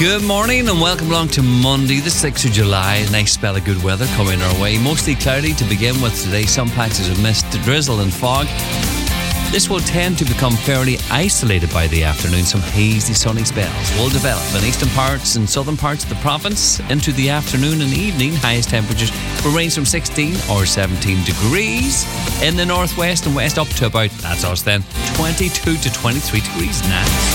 Good morning and welcome along to Monday, the 6th of July. A nice spell of good weather coming our way. Mostly cloudy to begin with today. Some patches of mist, drizzle and fog. This will tend to become fairly isolated by the afternoon. Some hazy sunny spells will develop in eastern parts and southern parts of the province into the afternoon and evening. Highest temperatures will range from 16 or 17 degrees in the northwest and west, up to about, that's us then, 22 to 23 degrees now.